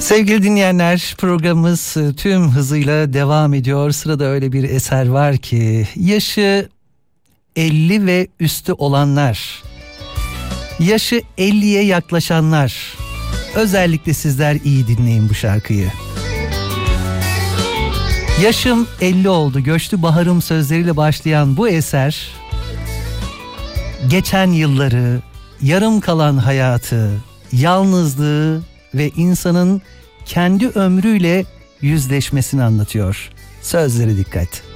Sevgili dinleyenler, programımız tüm hızıyla devam ediyor. Sırada öyle bir eser var ki yaşı 50 ve üstü olanlar, yaşı 50'ye yaklaşanlar, özellikle sizler iyi dinleyin bu şarkıyı. Yaşım 50 oldu, göçtü baharım sözleriyle başlayan bu eser, geçen yılları, yarım kalan hayatı, yalnızlığı ve insanın kendi ömrüyle yüzleşmesini anlatıyor. Sözlere dikkat.